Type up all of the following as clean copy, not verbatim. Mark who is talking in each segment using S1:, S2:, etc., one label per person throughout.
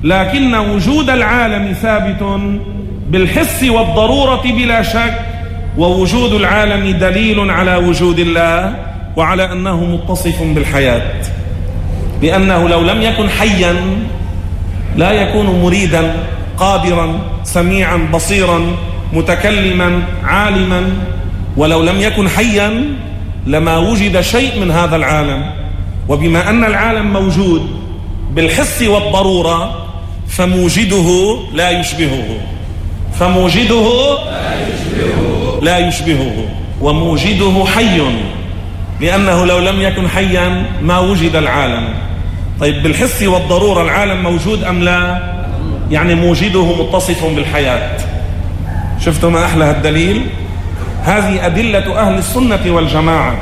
S1: لكن وجود العالم ثابت بالحس والضرورة بلا شك، ووجود العالم دليل على وجود الله وعلى أنه متصف بالحياة، لأنه لو لم يكن حيا لا يكون مريدا قادرا سميعا بصيرا متكلما عالما، ولو لم يكن حيا لما وجد شيء من هذا العالم. وبما أن العالم موجود بالحس والضرورة فموجده لا يشبهه، لا يشبهه، وموجده حي، لأنه لو لم يكن حيا ما وجد العالم. طيب بالحس والضرورة العالم موجود أم لا؟ يعني موجده متصف بالحياة. شفتوا ما أحلى الدليل؟ هذه أدلة أهل السنة والجماعة.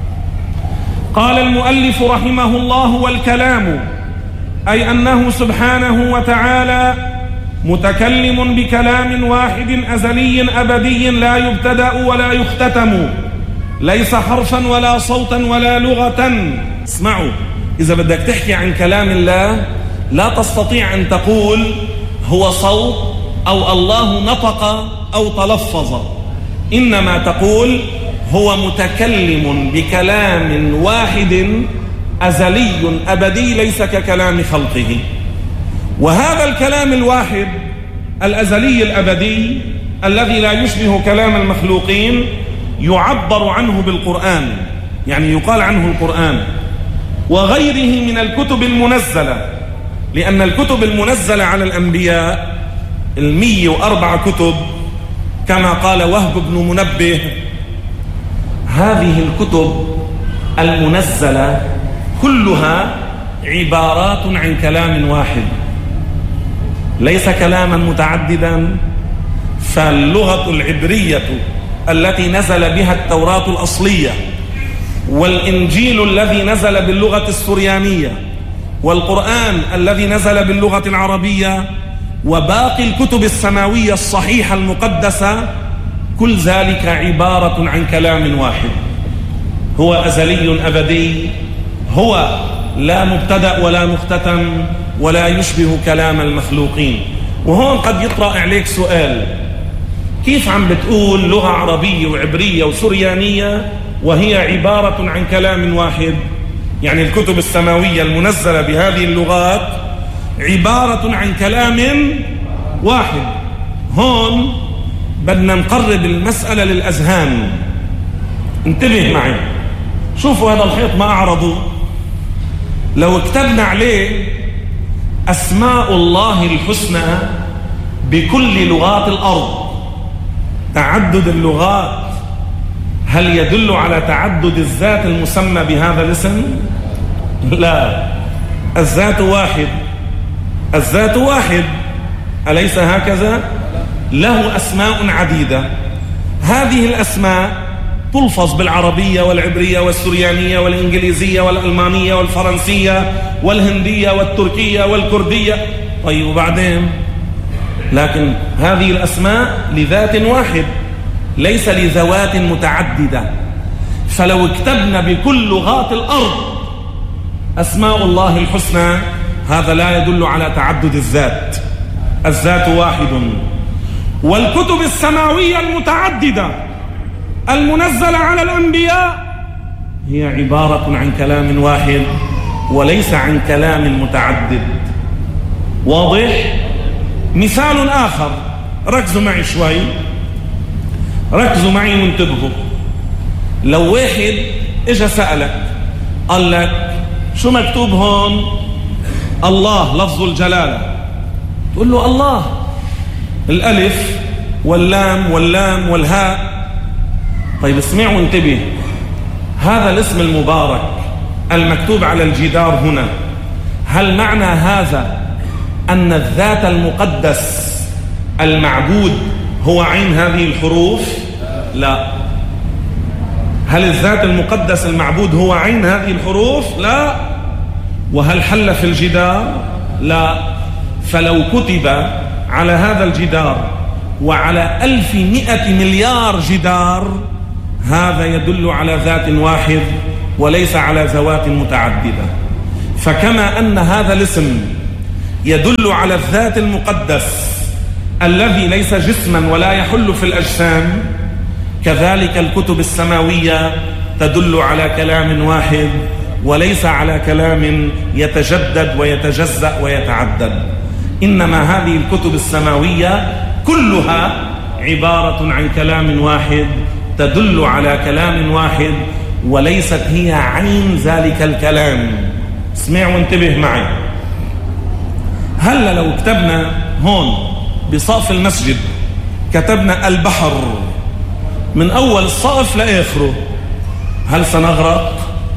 S1: قال المؤلف رحمه الله: والكلام أي أنه سبحانه وتعالى متكلم بكلام واحد أزلي أبدي لا يبتدأ ولا يختتم، ليس حرفا ولا صوتا ولا لغة. اسمعوا، إذا بدك تحكي عن كلام الله لا تستطيع أن تقول هو صوت أو الله نطق أو تلفظ، إنما تقول هو متكلم بكلام واحد أزلي أبدي ليس ككلام خلقه. وهذا الكلام الواحد الأزلي الأبدي الذي لا يشبه كلام المخلوقين يعبر عنه بالقرآن، يعني يقال عنه القرآن وغيره من الكتب المنزلة، لأن الكتب المنزلة على الأنبياء 104 كتب كما قال وهب بن منبه. هذه الكتب المنزلة كلها عبارات عن كلام واحد، ليس كلاما متعددا. فاللغة العبرية التي نزل بها التوراة الأصلية، والإنجيل الذي نزل باللغة السريانية، والقرآن الذي نزل باللغة العربية، وباقي الكتب السماوية الصحيحة المقدسة، كل ذلك عبارة عن كلام واحد، هو أزلي أبدي، هو لا مبتدأ ولا مختتم ولا يشبه كلام المخلوقين. وهون قد يطرأ عليك سؤال: كيف عم بتقول لغة عربية وعبرية وسريانية وهي عبارة عن كلام واحد؟ يعني الكتب السماوية المنزلة بهذه اللغات عبارة عن كلام واحد. هون بدنا نقرب المسألة للأذهان. انتبه معي، شوفوا هذا الخيط ما أعرضه، لو كتبنا عليه أسماء الله الحسنى بكل لغات الأرض، تعدد اللغات هل يدل على تعدد الذات المسمى بهذا الاسم؟ لا، الذات واحد، الذات واحد، أليس هكذا؟ له أسماء عديدة، هذه الأسماء تلفظ بالعربية والعبرية والسريانية والإنجليزية والألمانية والفرنسية والهندية والتركية والكردية. طيب وبعدين؟ لكن هذه الأسماء لذات واحد ليس لذوات متعددة. فلو اكتبنا بكل لغات الأرض أسماء الله الحسنى هذا لا يدل على تعدد الذات، الذات واحد. والكتب السماوية المتعددة المنزلة على الأنبياء هي عبارة عن كلام واحد وليس عن كلام متعدد. واضح؟ مثال آخر، ركزوا معي شوي، ركزوا معي وانتبهوا. لو واحد اجا سألك قال لك شو مكتوب هون؟ الله لفظ الجلالة، تقول له الله، الألف واللام واللام والهاء. طيب اسمع وانتبه، هذا الاسم المبارك المكتوب على الجدار هنا، هل معنى هذا أن الذات المقدس المعبود هو عين هذه الحروف؟ لا. هل الذات المقدس المعبود هو عين هذه الحروف؟ لا. وهل حل في الجدار؟ لا. فلو كتب على هذا الجدار وعلى 1100 مليار جدار هذا يدل على ذات واحد وليس على ذوات متعددة. فكما أن هذا الاسم يدل على الذات المقدس الذي ليس جسما ولا يحل في الأجسام، كذلك الكتب السماوية تدل على كلام واحد وليس على كلام يتجدد ويتجزأ ويتعدد، إنما هذه الكتب السماوية كلها عبارة عن كلام واحد تدل على كلام واحد وليست هي عين ذلك الكلام. اسمع وانتبه معي. هل لو كتبنا هون بسقف المسجد كتبنا البحر من أول السقف لآخره، هل سنغرق؟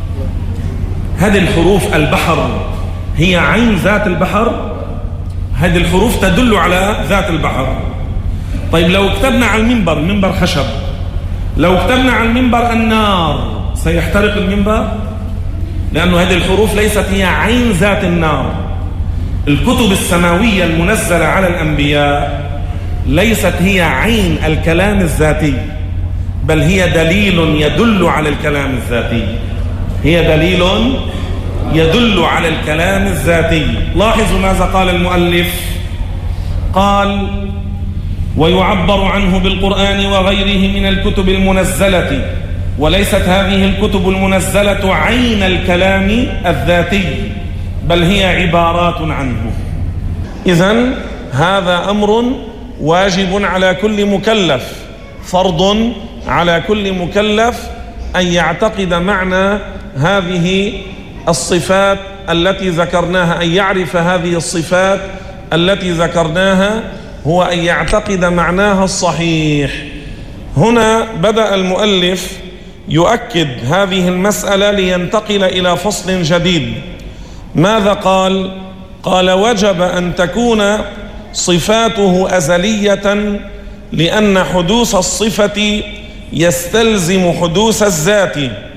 S1: هذه الحروف البحر هي عين ذات البحر، هذه الحروف تدل على ذات البحر. طيب لو كتبنا على المنبر، المنبر خشب، لو كتبنا على المنبر النار سيحترق المنبر؟ لأنه هذه الحروف ليست هي عين ذات النار. الكتب السماوية المنزلة على الأنبياء ليست هي عين الكلام الذاتي، بل هي دليل يدل على الكلام الذاتي، هي دليل يدل على الكلام الذاتي. لاحظوا ماذا قال المؤلف، قال: ويعبر عنه بالقرآن وغيره من الكتب المنزلة، وليست هذه الكتب المنزلة عين الكلام الذاتي بل هي عبارات عنه. إذن هذا أمر واجب على كل مكلف، فرض على كل مكلف أن يعتقد معنى هذه الصفات التي ذكرناها، أن يعرف هذه الصفات التي ذكرناها، هو أن يعتقد معناها الصحيح. هنا بدأ المؤلف يؤكد هذه المسألة لينتقل إلى فصل جديد. ماذا قال؟ قال: وجب أن تكون صفاته أزلية لأن حدوث الصفة يستلزم حدوث الذات.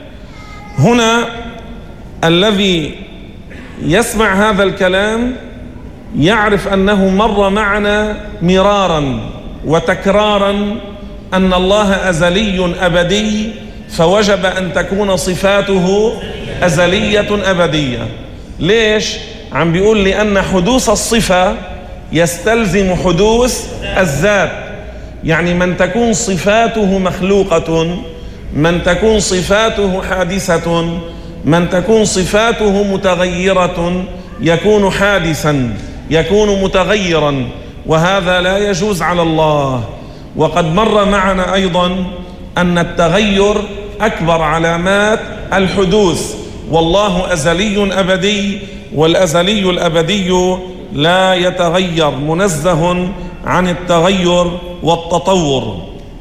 S1: هنا الذي يسمع هذا الكلام يعرف أنه مر معنا مرارا وتكرارا أن الله أزلي أبدي، فوجب أن تكون صفاته أزلية أبدية. ليش؟ عم بيقول لأن حدوث الصفة يستلزم حدوث الذات، يعني من تكون صفاته مخلوقة، من تكون صفاته حادثة، من تكون صفاته متغيرة يكون حادثا، يكون متغيرا، وهذا لا يجوز على الله. وقد مر معنا أيضا أن التغير أكبر علامات الحدوث، والله أزلي أبدي، والأزلي الأبدي لا يتغير، منزه عن التغير والتطور.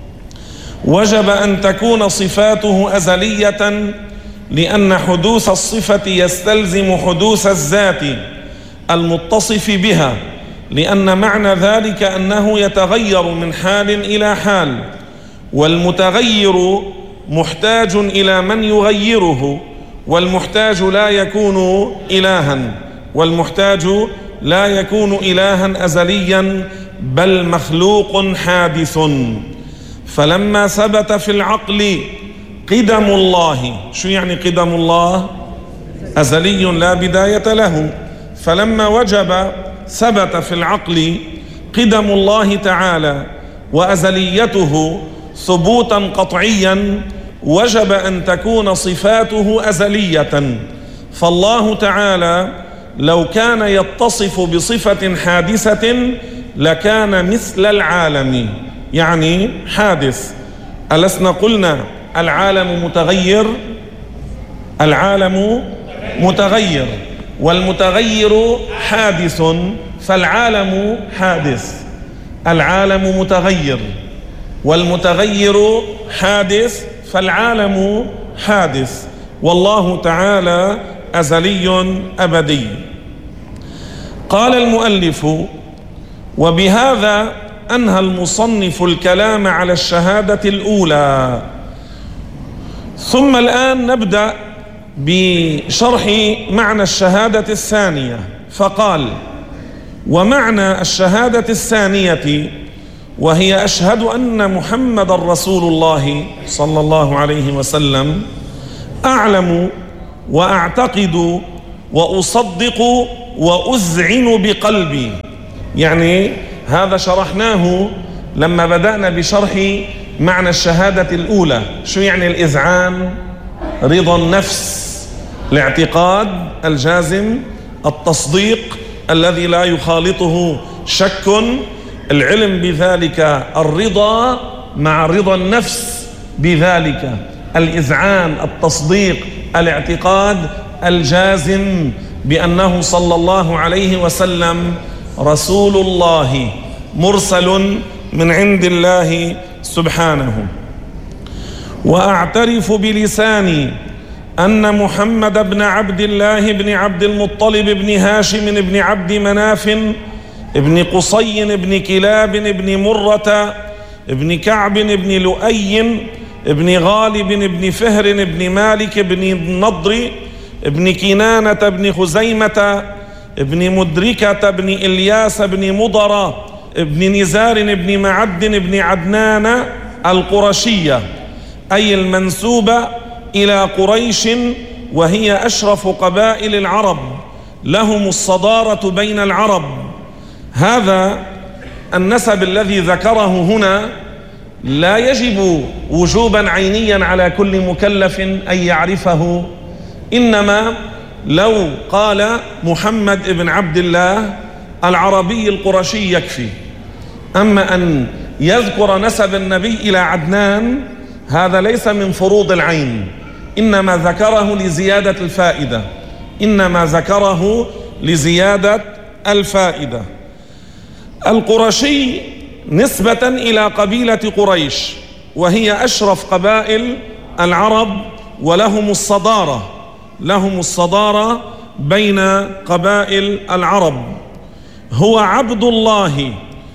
S1: وجب أن تكون صفاته أزلية لأن حدوث الصفة يستلزم حدوث الذات المتصف بها، لأن معنى ذلك أنه يتغير من حال إلى حال، والمتغير محتاج إلى من يغيره، والمحتاج لا يكون إلها، والمحتاج لا يكون إلها أزليا بل مخلوق حادث. فلما ثبت في العقل قدم الله، شو يعني قدم الله؟ أزلي لا بداية له. فلما وجب ثبت في العقل قدم الله تعالى وأزليته ثبوتا قطعيا، وجب أن تكون صفاته أزلية. فالله تعالى لو كان يتصف بصفة حادثة لكان مثل العالم، يعني حادث. ألسنا قلنا العالم متغير؟ العالم متغير، والمتغير حادث، فالعالم حادث. العالم متغير والمتغير حادث، فالعالم حادث، والله تعالى أزلي أبدي. قال المؤلف: وبهذا أنهى المصنف الكلام على الشهادة الأولى. ثم الآن نبدأ بشرح معنى الشهادة الثانية، فقال: ومعنى الشهادة الثانية وهي أشهد أن محمد رسول الله صلى الله عليه وسلم، أعلم وأعتقد وأصدق وأذعن بقلبي. يعني هذا شرحناه لما بدأنا بشرح معنى الشهادة الأولى. شو يعني الإذعان؟ رضا النفس، الاعتقاد الجازم، التصديق الذي لا يخالطه شك، العلم بذلك، الرضا مع رضا النفس بذلك، الإذعان، التصديق، الاعتقاد الجازم بأنه صلى الله عليه وسلم رسول الله مرسل من عند الله سبحانه. وأعترف بلساني أن محمد بن عبد الله بن عبد المطلب بن هاشم بن عبد مناف ابن قصي بن كلاب بن مرة ابن كعب بن لؤي ابن غالب بن فهر بن مالك بن النضر ابن كنانة بن خزيمة ابن مدركة بن إلياس بن مضر ابن نزار بن معد بن عدنان القرشية، أي المنسوبة إلى قريش، وهي أشرف قبائل العرب، لهم الصدارة بين العرب. هذا النسب الذي ذكره هنا لا يجب وجوبا عينيا على كل مكلف أن يعرفه، إنما لو قال محمد بن عبد الله العربي القرشي يكفي. أما أن يذكر نسب النبي إلى عدنان هذا ليس من فروض العين، إنما ذكره لزيادة الفائدة، إنما ذكره لزيادة الفائدة. القرشي نسبة إلى قبيلة قريش، وهي أشرف قبائل العرب، ولهم الصدارة، لهم الصدارة بين قبائل العرب. هو عبد الله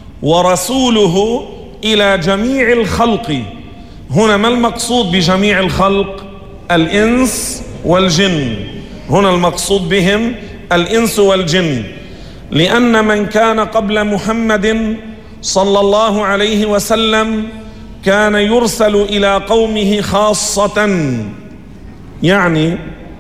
S1: ورسوله إلى جميع الخلق. هنا ما المقصود بجميع الخلق؟ الإنس والجن. هنا المقصود بهم الإنس والجن، لأن من كان قبل محمد صلى الله عليه وسلم كان يرسل إلى قومه خاصة. يعني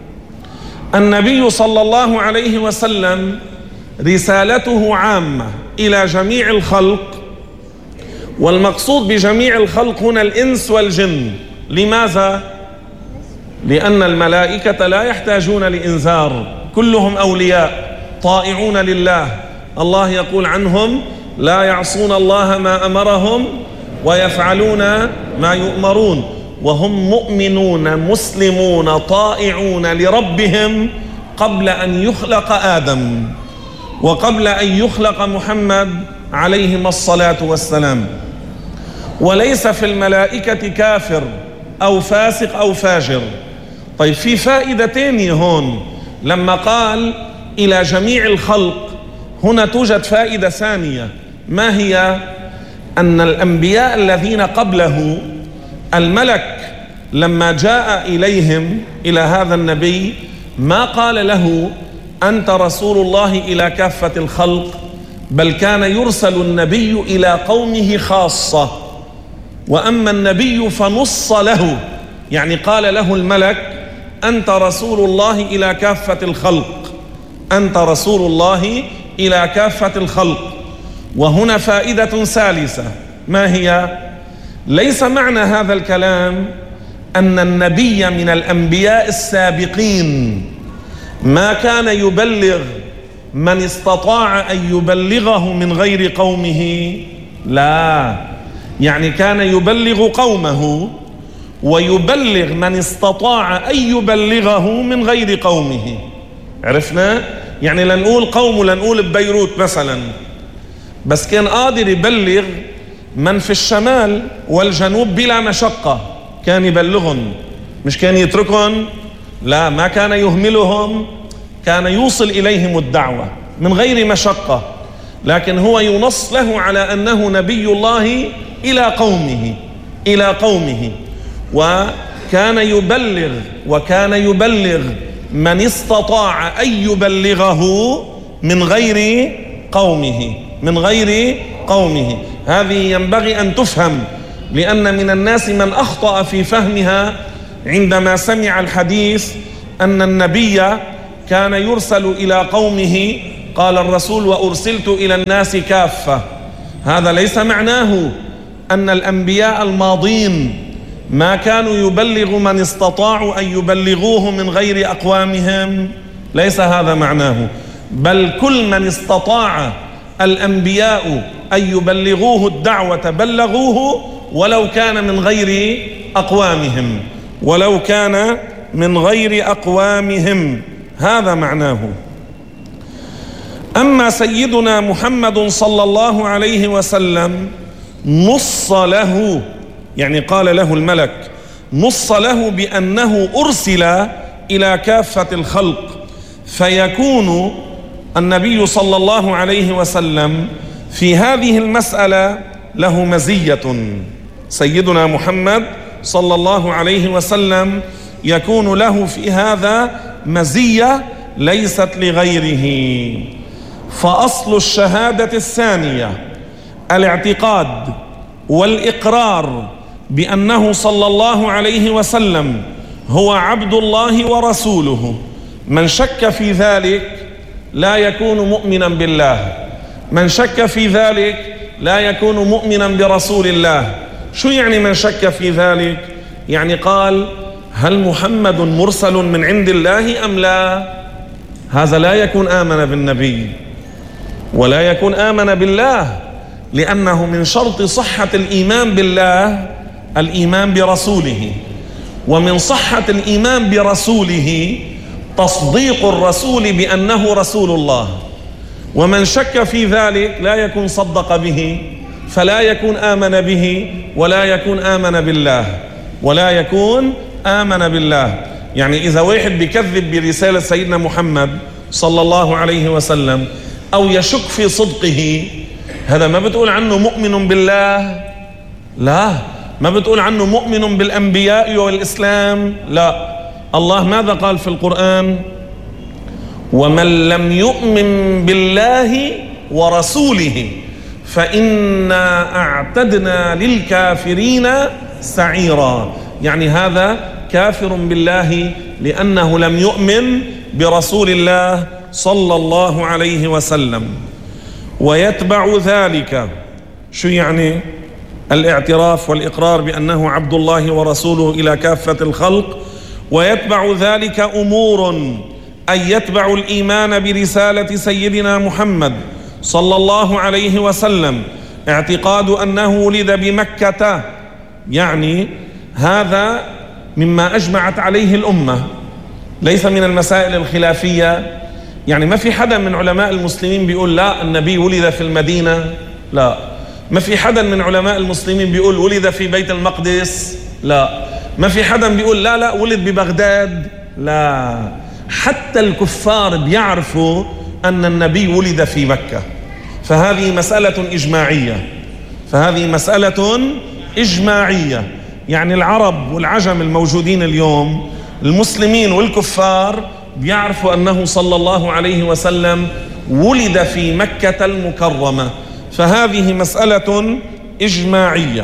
S1: النبي صلى الله عليه وسلم رسالته عامة إلى جميع الخلق، والمقصود بجميع الخلق هنا الإنس والجن. لماذا؟ لأن الملائكة لا يحتاجون لإنذار، كلهم أولياء طائعون لله. الله يقول عنهم لا يعصون الله ما أمرهم ويفعلون ما يؤمرون، وهم مؤمنون مسلمون طائعون لربهم قبل أن يخلق آدم وقبل أن يخلق محمد عليهما الصلاة والسلام. وليس في الملائكة كافر أو فاسق أو فاجر. طيب في فائدة تانية هون، لما قال إلى جميع الخلق هنا توجد فائدة ثانية. ما هي؟ أن الأنبياء الذين قبله الملك لما جاء إليهم إلى هذا النبي ما قال له أنت رسول الله إلى كافة الخلق، بل كان يرسل النبي إلى قومه خاصة. وأما النبي فنص له، يعني قال له الملك أنت رسول الله إلى كافة الخلق، أنت رسول الله إلى كافة الخلق. وهنا فائدة ثالثة، ما هي؟ ليس معنى هذا الكلام أن النبي من الأنبياء السابقين ما كان يبلغ من استطاع أن يبلغه من غير قومه، لا، يعني كان يبلغ قومه ويبلغ من استطاع أن يبلغه من غير قومه. عرفنا؟ يعني لنقول قومه، لنقول ببيروت مثلا، بس كان قادر يبلغ من في الشمال والجنوب بلا مشقة، كان يبلغهم، مش كان يتركهم، لا، ما كان يهملهم، كان يوصل إليهم الدعوة من غير مشقة. لكن هو ينص له على أنه نبي الله إلى قومه، إلى قومه، وكان يبلغ من استطاع أن يبلغه من غير قومه، من غير قومه. هذه ينبغي أن تفهم، لأن من الناس من أخطأ في فهمها عندما سمع الحديث أن النبي كان يرسل إلى قومه، قال الرسول وأرسلت إلى الناس كافة. هذا ليس معناه أن الأنبياء الماضين ما كانوا يبلغ من استطاعوا أن يبلغوه من غير أقوامهم، ليس هذا معناه، بل كل من استطاع الأنبياء أن يبلغوه الدعوة بلغوه ولو كان من غير أقوامهم، ولو كان من غير أقوامهم، هذا معناه. أما سيدنا محمد صلى الله عليه وسلم نص له، يعني قال له الملك، نص له بأنه أرسل إلى كافة الخلق، فيكون النبي صلى الله عليه وسلم في هذه المسألة له مزية. سيدنا محمد صلى الله عليه وسلم يكون له في هذا مزية ليست لغيره. فأصل الشهادة الثانية الاعتقاد والإقرار بأنه صلى الله عليه وسلم هو عبد الله ورسوله. من شك في ذلك لا يكون مؤمنا بالله، من شك في ذلك لا يكون مؤمنا برسول الله. شو يعني من شك في ذلك؟ يعني قال هل محمد مرسل من عند الله أم لا؟ هذا لا يكون آمن بالنبي ولا يكون آمن بالله، لأنه من شرط صحة الإيمان بالله الإيمان برسوله، ومن صحة الإيمان برسوله تصديق الرسول بأنه رسول الله. ومن شك في ذلك لا يكون صدق به، فلا يكون آمن به ولا يكون آمن بالله، ولا يكون آمن بالله. يعني إذا واحد بيكذب برسالة سيدنا محمد صلى الله عليه وسلم أو يشك في صدقه، هذا ما بتقول عنه مؤمن بالله، لا، ما بتقول عنه مؤمن بالأنبياء والإسلام، لا. الله ماذا قال في القرآن؟ ومن لم يؤمن بالله ورسوله فإنا أعتدنا للكافرين سعيرا. يعني هذا كافر بالله لأنه لم يؤمن برسول الله صلى الله عليه وسلم. ويتبع ذلك، شو يعني الاعتراف والإقرار بأنه عبد الله ورسوله إلى كافة الخلق؟ ويتبع ذلك أمور، أن يتبع الإيمان برسالة سيدنا محمد صلى الله عليه وسلم اعتقاد أنه ولد بمكة، يعني هذا مما أجمعت عليه الأمة، ليس من المسائل الخلافية. يعني ما في حدا من علماء المسلمين بيقول لا النبي ولد في المدينة، لا. ما في حدا من علماء المسلمين بيقول ولد في بيت المقدس، لا. ما في حدا بيقول لا ولد ببغداد، لا. حتى الكفار بيعرفوا أن النبي ولد في مكة. فهذه مسألة إجماعية، فهذه مسألة إجماعية. يعني العرب والعجم الموجودين اليوم، المسلمين والكفار، بيعرفوا أنه صلى الله عليه وسلم ولد في مكة المكرمة. فهذه مسألة إجماعية.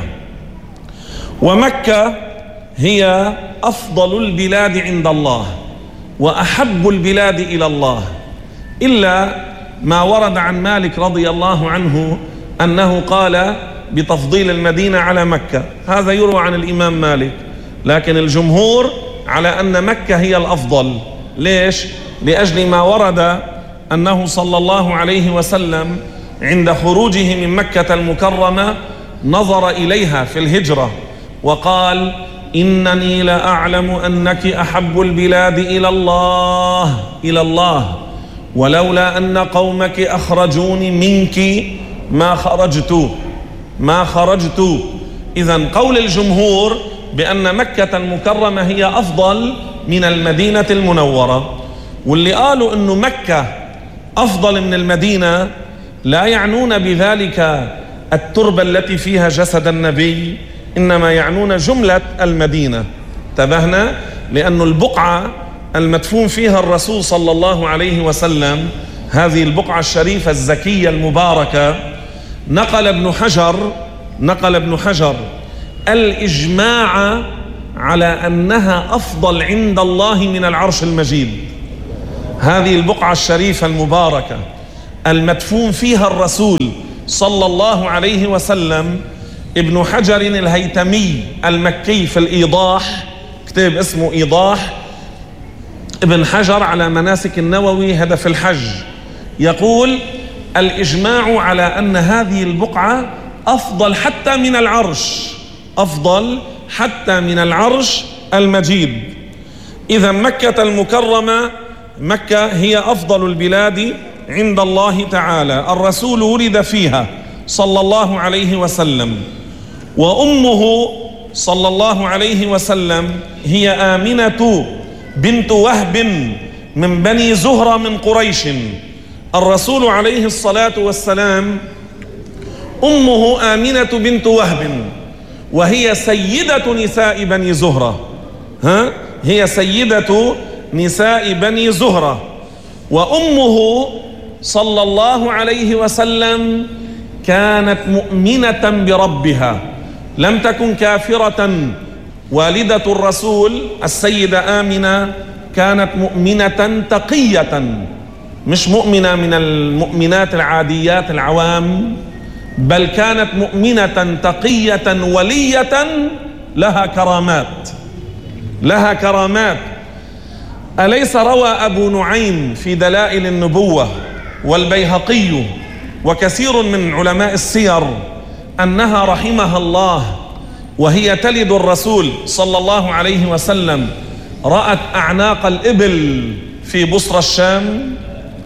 S1: ومكة هي أفضل البلاد عند الله وأحب البلاد إلى الله، إلا ما ورد عن مالك رضي الله عنه أنه قال بتفضيل المدينة على مكة، هذا يروى عن الإمام مالك. لكن الجمهور على أن مكة هي الأفضل. ليش؟ لأجل ما ورد أنه صلى الله عليه وسلم عند خروجه من مكة المكرمة نظر إليها في الهجرة وقال إنني لأعلم أنك أحب البلاد إلى الله ولولا أن قومك أخرجوني منك ما خرجت. إذن قول الجمهور بأن مكة المكرمة هي أفضل من المدينة المنورة. واللي قالوا أنه مكة أفضل من المدينة لا يعنون بذلك التربة التي فيها جسد النبي، إنما يعنون جملة المدينة. انتبهنا؟ لأن البقعة المدفون فيها الرسول صلى الله عليه وسلم، هذه البقعة الشريفة الزكية المباركة، نقل ابن حجر الإجماع على أنها أفضل عند الله من العرش المجيد. هذه البقعة الشريفة المباركة المدفون فيها الرسول صلى الله عليه وسلم. ابن حجر الهيتمي المكي في الإيضاح، كتاب اسمه إيضاح ابن حجر على مناسك النووي هدف الحج، يقول الإجماع على أن هذه البقعة أفضل حتى من العرش، أفضل حتى من العرش المجيد. إذا مكة المكرمة، مكة هي أفضل البلاد عند الله تعالى. الرسول ولد فيها صلى الله عليه وسلم، وأمه صلى الله عليه وسلم هي آمنة بنت وهب من بني زهرة من قريش. الرسول عليه الصلاة والسلام أمه آمنة بنت وهب، وهي سيدة نساء بني زهرة، هي سيدة نساء بني زهرة. وأمه صلى الله عليه وسلم كانت مؤمنة بربها، لم تكن كافرة. والدة الرسول السيدة آمنة كانت مؤمنة تقية، مش مؤمنة من المؤمنات العاديات العوام، بل كانت مؤمنة تقية ولية لها كرامات، لها كرامات. أليس روى أبو نعيم في دلائل النبوة والبيهقي وكثير من علماء السير أنها رحمها الله وهي تلد الرسول صلى الله عليه وسلم رأت أعناق الإبل في بصرى الشام؟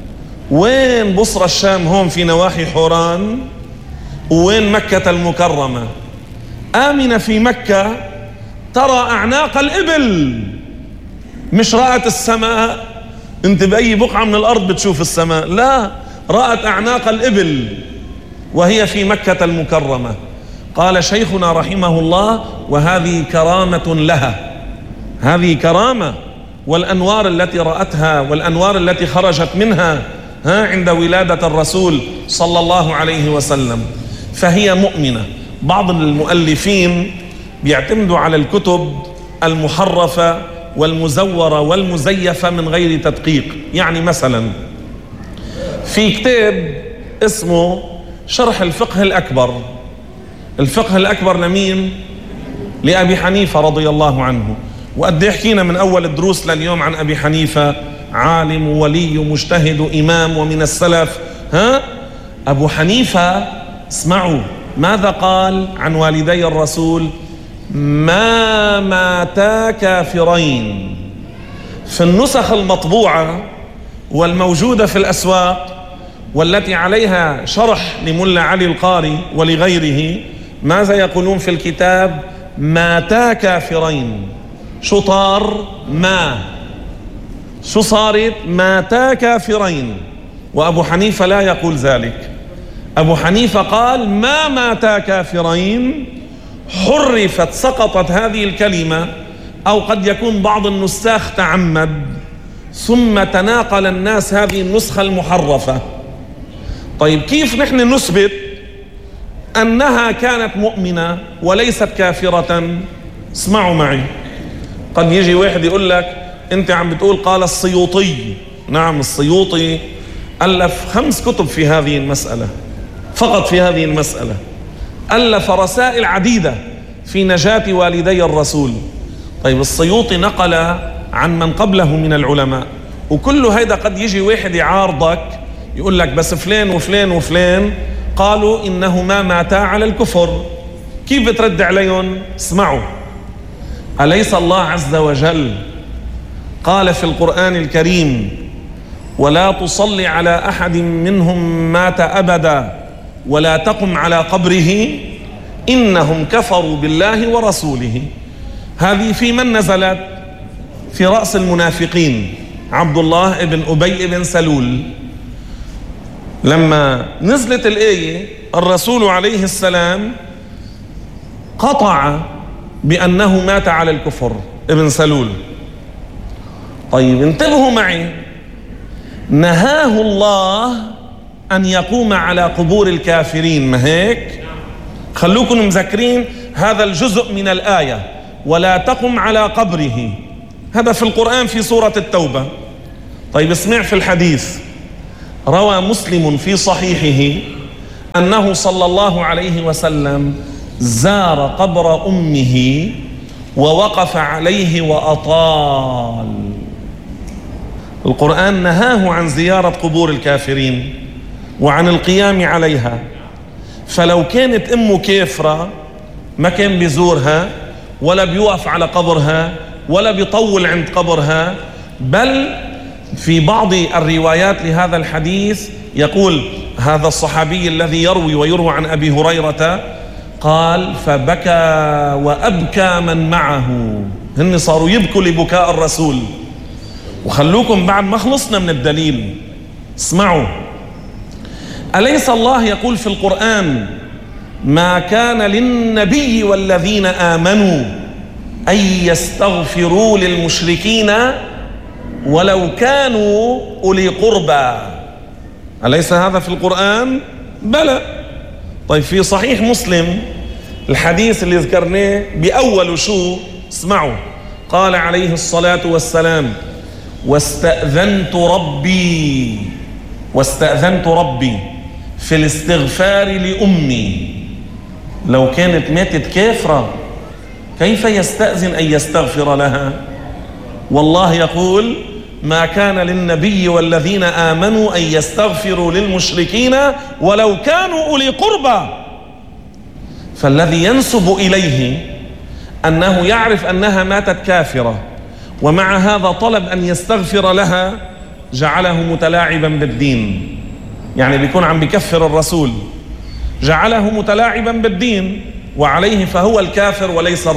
S1: وين بصرى الشام؟ هون في نواحي حوران. وين مكة المكرمة؟ آمنة في مكة ترى أعناق الإبل، مش رأت السماء. انت بأي بقعة من الأرض بتشوف السماء؟ لا، رأت أعناق الإبل وهي في مكة المكرمة. قال شيخنا رحمه الله وهذه كرامة لها، هذه كرامة. والأنوار التي رأتها والأنوار التي خرجت منها عند ولادة الرسول صلى الله عليه وسلم، فهي مؤمنة. بعض المؤلفين بيعتمدوا على الكتب المحرفة والمزورة والمزيفة من غير تدقيق. يعني مثلا في كتاب اسمه شرح الفقه الأكبر. الفقه الأكبر لمين؟ لأبي حنيفة رضي الله عنه. وقد حكينا من أول الدروس لليوم عن أبي حنيفة، عالم وولي مجتهد إمام ومن السلف. أبو حنيفة اسمعوا ماذا قال عن والدي الرسول: ما ماتا كافرين. في النسخ المطبوعة والموجودة في الأسواق والتي عليها شرح لملا علي القاري ولغيره، ماذا يقولون في الكتاب؟ ماتا كافرين. شو طار؟ ما شو صارت؟ ماتا كافرين. وأبو حنيفة لا يقول ذلك. أبو حنيفة قال ما ماتا كافرين، حرفت سقطت هذه الكلمة، أو قد يكون بعض النساخ تعمد ثم تناقل الناس هذه النسخة المحرفة. طيب كيف نحن نثبت أنها كانت مؤمنة وليست كافرة؟ اسمعوا معي. قد يجي واحد يقول لك أنت عم بتقول قال السيوطي. نعم، السيوطي ألف 5 كتب في هذه المسألة، فقط في هذه المسألة. ألف رسائل عديدة في نجاة والدي الرسول. طيب السيوطي نقل عن من قبله من العلماء، وكل هيدا قد يجي واحد يعارضك يقول لك بس فلان وفلان وفلان قالوا إنه ما ماتا على الكفر. كيف بترد عليهم؟ اسمعوا. أليس الله عز وجل قال في القرآن الكريم: ولا تصلي على أحد منهم مات أبدا ولا تقم على قبره إنهم كفروا بالله ورسوله. هذه في من نزلت؟ في رأس المنافقين عبد الله بن أبي بن سلول. لما نزلت الآية الرسول عليه السلام قطع بأنه مات على الكفر ابن سلول. طيب انتبهوا معي، نهاه الله أن يقوم على قبور الكافرين، ما هيك؟ خلوكم مذكرين هذا الجزء من الآية: ولا تقم على قبره. هذا في القرآن في سورة التوبة. طيب اسمع في الحديث، روى مسلم في صحيحه أنه صلى الله عليه وسلم زار قبر أمه ووقف عليه وأطال. القرآن نهاه عن زيارة قبور الكافرين وعن القيام عليها، فلو كانت أمه كافرة ما كان بيزورها ولا بيوقف على قبرها ولا بيطول عند قبرها، بل في بعض الروايات لهذا الحديث يقول هذا الصحابي الذي يروي عن أبي هريرة قال فبكى وأبكى من معه، هن صاروا يبكوا لبكاء الرسول. وخلوكم بعد ما خلصنا من الدليل، اسمعوا، أليس الله يقول في القرآن ما كان للنبي والذين آمنوا أن يستغفروا للمشركين ولو كانوا أولي قربى؟ أليس هذا في القرآن؟ بلى. طيب في صحيح مسلم الحديث اللي ذكرناه بأول شو اسمعوا، قال عليه الصلاة والسلام واستأذنت ربي في الاستغفار لأمي. لو كانت ماتت كافرة كيف يستأذن أن يستغفر لها؟ والله يقول ما كان للنبي والذين آمنوا أن يستغفروا للمشركين ولو كانوا أولي قربى. فالذي ينسب إليه أنه يعرف أنها ماتت كافرة ومع هذا طلب أن يستغفر لها جعله متلاعبا بالدين، يعني بيكون عم بكفر الرسول، جعله متلاعبا بالدين، وعليه فهو الكافر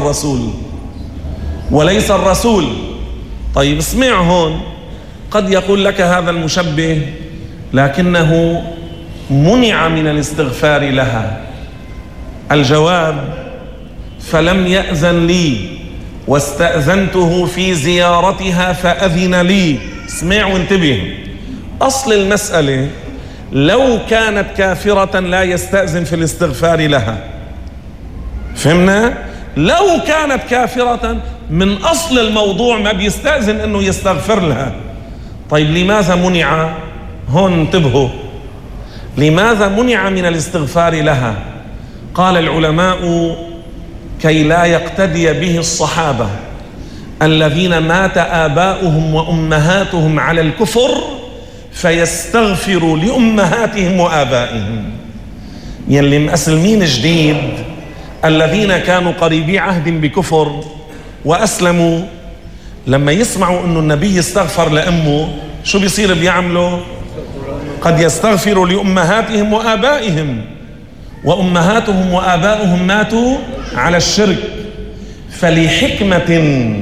S1: وليس الرسول. طيب اسمع هون، قد يقول لك هذا المشبه لكنه منع من الاستغفار لها. الجواب فلم يأذن لي واستأذنته في زيارتها فأذن لي. اسمع وانتبه، أصل المسألة لو كانت كافرة لا يستأذن في الاستغفار لها، فهمنا؟ لو كانت كافرة من أصل الموضوع ما بيستأذن أنه يستغفر لها. طيب لماذا منع؟ هون انتبهوا، لماذا منع من الاستغفار لها؟ قال العلماء كي لا يقتدي به الصحابة الذين مات آباؤهم وأمهاتهم على الكفر فيستغفروا لأمهاتهم وآبائهم. يلي مسلمين جديد الذين كانوا قريبي عهد بكفر وأسلموا، لما يسمعوا أنه النبي استغفر لأمه شو بيصير بيعملوا؟ قد يستغفروا لأمهاتهم وآبائهم، وأمهاتهم وآبائهم ماتوا على الشرك، فلحكمة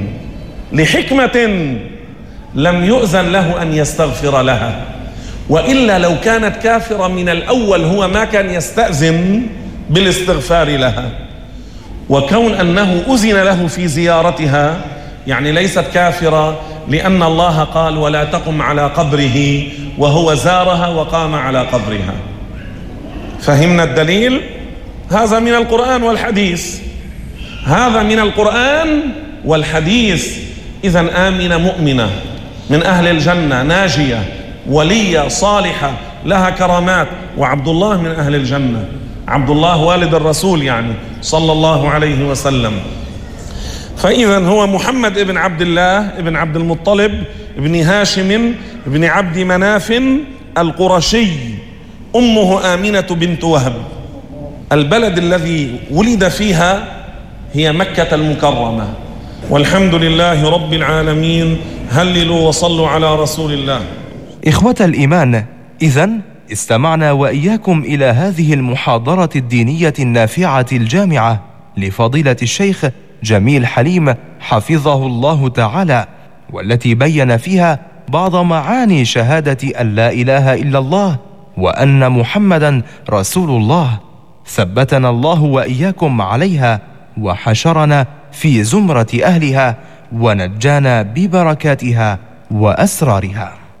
S1: لم يؤذن له أن يستغفر لها، وإلا لو كانت كافرة من الأول هو ما كان يستأذن بالاستغفار لها. وكون أنه أذن له في زيارتها يعني ليست كافرة، لأن الله قال ولا تقم على قبره، وهو زارها وقام على قبرها. فهمنا الدليل؟ هذا من القرآن والحديث، هذا من القرآن والحديث. إذن آمنة مؤمنة من أهل الجنة ناجية ولية صالحة لها كرامات، وعبد الله من أهل الجنة، عبد الله والد الرسول يعني صلى الله عليه وسلم. فإذا هو محمد ابن عبد الله ابن عبد المطلب ابن هاشم ابن عبد مناف القرشي، أمه آمنة بنت وهب. البلد الذي ولد فيها هي مكة المكرمة. والحمد لله رب العالمين. هللوا وصلوا على رسول الله.
S2: إخوة الإيمان، إذن استمعنا وإياكم إلى هذه المحاضرة الدينية النافعة الجامعة لفضيلة الشيخ جميل حليم حفظه الله تعالى، والتي بين فيها بعض معاني شهادة أن لا إله إلا الله وأن محمدا رسول الله. ثبتنا الله وإياكم عليها وحشرنا في زمرة أهلها ونجانا ببركاتها وأسرارها.